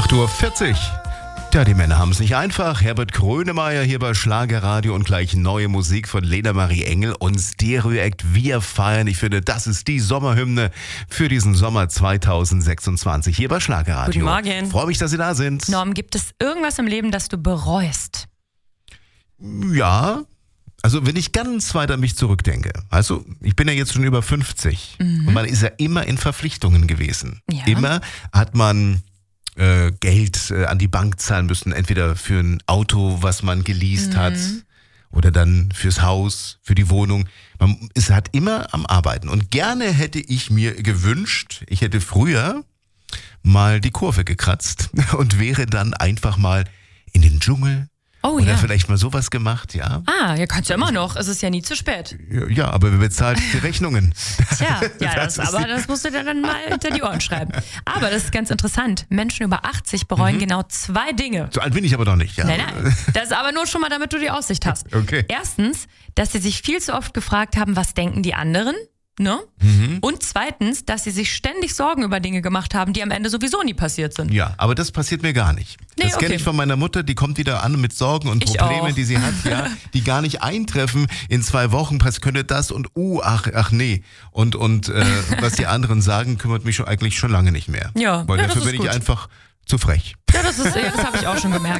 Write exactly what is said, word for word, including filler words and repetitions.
acht Uhr vierzig. Ja, die Männer haben es nicht einfach. Herbert Grönemeyer hier bei Schlagerradio und gleich neue Musik von Lena Marie Engel und Stereoact. Wir feiern. Ich finde, das ist die Sommerhymne für diesen Sommer zweitausendsechsundzwanzig hier bei Schlagerradio. Guten Morgen. Freue mich, dass Sie da sind. Norm, gibt es irgendwas im Leben, das du bereust? Ja, also wenn ich ganz weit an mich zurückdenke. Also ich bin ja jetzt schon über fünfzig mhm. und man ist ja immer in Verpflichtungen gewesen. Ja. Immer hat man äh, Geld äh, an die Bank zahlen müssen, entweder für ein Auto, was man geleast mhm. hat, oder dann fürs Haus, für die Wohnung. Man ist halt immer am Arbeiten. Und gerne hätte ich mir gewünscht, ich hätte früher mal die Kurve gekratzt und wäre dann einfach mal in den Dschungel. Oh, Oder ja. vielleicht mal sowas gemacht, ja. Ah, ja, kannst du immer noch. Es ist ja nie zu spät. Ja, aber wer bezahlt die Rechnungen? Tja, ja, Das das, ist aber die- das musst du dir dann mal hinter die Ohren schreiben. Aber das ist ganz interessant. Menschen über achtzig bereuen Mhm. genau zwei Dinge. So alt bin ich aber doch nicht, ja. Nein, nein. Das ist aber nur schon mal, damit du die Aussicht hast. Okay. Erstens, dass sie sich viel zu oft gefragt haben, was denken die anderen? Ne? Mhm. Und zweitens, dass sie sich ständig Sorgen über Dinge gemacht haben, die am Ende sowieso nie passiert sind. Ja, aber das passiert mir gar nicht. Nee, das kenne okay. ich von meiner Mutter, die kommt wieder an mit Sorgen und Ich Problemen, auch. die sie hat, ja, die gar nicht eintreffen. In zwei Wochen pass- könnte das und uh, ach, ach nee. Und, und äh, was die anderen sagen, kümmert mich schon, eigentlich schon lange nicht mehr. Ja, Weil ja, das dafür ist bin ich gut. einfach zu frech. Ja, das ist, ja, das habe ich auch schon gemerkt.